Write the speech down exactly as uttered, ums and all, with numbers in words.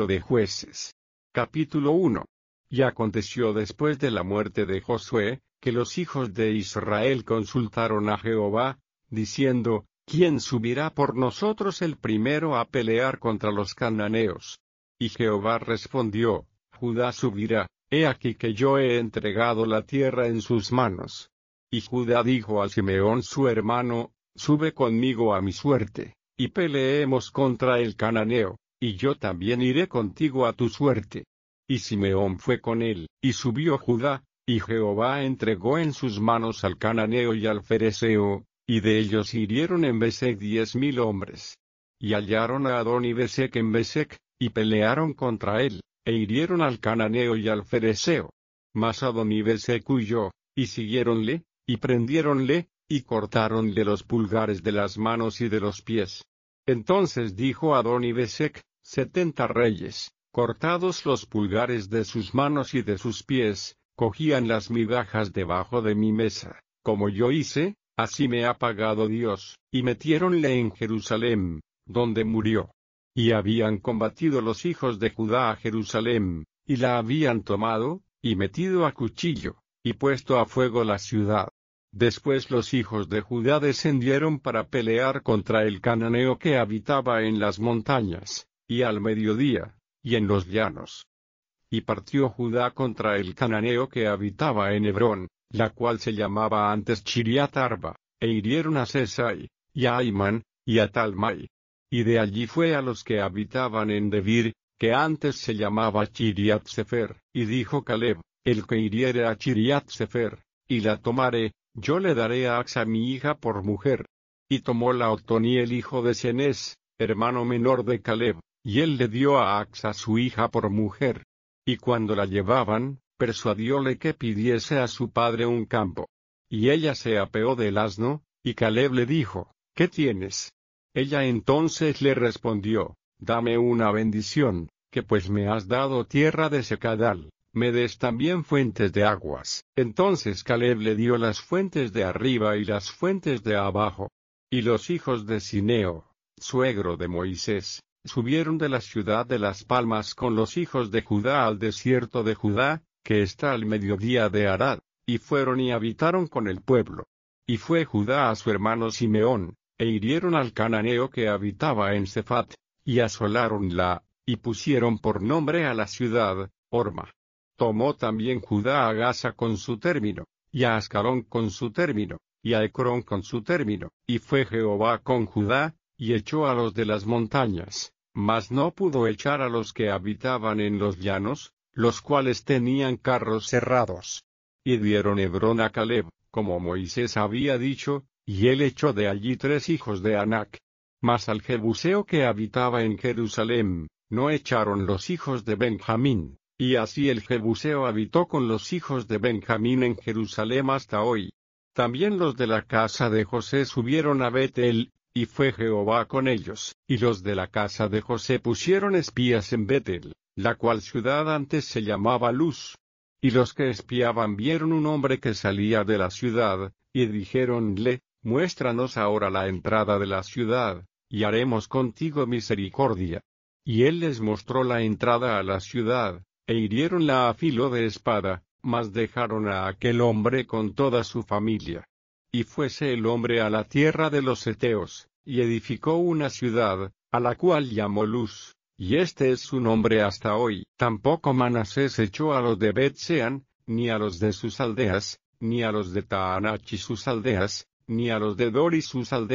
Libro de Jueces. Capítulo uno. Y aconteció después de la muerte de Josué, que los hijos de Israel consultaron a Jehová, diciendo, ¿quién subirá por nosotros el primero a pelear contra los cananeos? Y Jehová respondió, Judá subirá, he aquí que yo he entregado la tierra en sus manos. Y Judá dijo a Simeón su hermano, sube conmigo a mi suerte, y peleemos contra el cananeo, y yo también iré contigo a tu suerte. Y Simeón fue con él, y subió Judá, y Jehová entregó en sus manos al cananeo y al fereceo, y de ellos hirieron en Besec diez mil hombres. Y hallaron a Adoni-Besec en Besec, y pelearon contra él, e hirieron al cananeo y al fereceo. Mas Adoni-Besec huyó, y siguiéronle, y prendiéronle, y cortáronle los pulgares de las manos y de los pies. Entonces dijo Adoni-Besec, setenta reyes, cortados los pulgares de sus manos y de sus pies, cogían las migajas debajo de mi mesa, como yo hice, así me ha pagado Dios, y metiéronle en Jerusalén, donde murió. Y habían combatido los hijos de Judá a Jerusalén, y la habían tomado, y metido a cuchillo, y puesto a fuego la ciudad. Después los hijos de Judá descendieron para pelear contra el cananeo que habitaba en las montañas, y al mediodía, y en los llanos. Y partió Judá contra el cananeo que habitaba en Hebrón, la cual se llamaba antes Chiriat Arba, e hirieron a Sesai, y a Aimán, y a Talmai. Y de allí fue a los que habitaban en Debir, que antes se llamaba Chiriat Sefer, y dijo Caleb, el que hiriere a Chiriat Sefer, y la tomare, yo le daré a Axa mi hija por mujer. Y tomóla Otoniel hijo de Cenez, hermano menor de Caleb, y él le dio a Axa su hija por mujer. Y cuando la llevaban, persuadióle que pidiese a su padre un campo. Y ella se apeó del asno, y Caleb le dijo, ¿qué tienes? Ella entonces le respondió, dame una bendición, que pues me has dado tierra de secadal, me des también fuentes de aguas. Entonces Caleb le dio las fuentes de arriba y las fuentes de abajo. Y los hijos de Cineo, suegro de Moisés, subieron de la ciudad de las palmas con los hijos de Judá al desierto de Judá, que está al mediodía de Arad, y fueron y habitaron con el pueblo. Y fue Judá a su hermano Simeón, e hirieron al cananeo que habitaba en Sefat, y asoláronla, y pusieron por nombre a la ciudad, Horma. Tomó también Judá a Gaza con su término, y a Ascalón con su término, y a Ecrón con su término, y fue Jehová con Judá, y echó a los de las montañas, mas no pudo echar a los que habitaban en los llanos, los cuales tenían carros cerrados. Y dieron Hebrón a Caleb, como Moisés había dicho, y él echó de allí tres hijos de Anac. Mas al Jebuseo que habitaba en Jerusalén, no echaron los hijos de Benjamín, y así el Jebuseo habitó con los hijos de Benjamín en Jerusalén hasta hoy. También los de la casa de José subieron a Betel, y fue Jehová con ellos, y los de la casa de José pusieron espías en Betel, la cual ciudad antes se llamaba Luz. Y los que espiaban vieron un hombre que salía de la ciudad, y dijéronle, muéstranos ahora la entrada de la ciudad, y haremos contigo misericordia. Y él les mostró la entrada a la ciudad, e hiriéronla a filo de espada, mas dejaron a aquel hombre con toda su familia. Y fuese el hombre a la tierra de los heteos, y edificó una ciudad, a la cual llamó Luz, y este es su nombre hasta hoy. Tampoco Manasés echó a los de Bet-Sean, ni a los de sus aldeas, ni a los de Taanach y sus aldeas, ni a los de Dor y sus aldeas.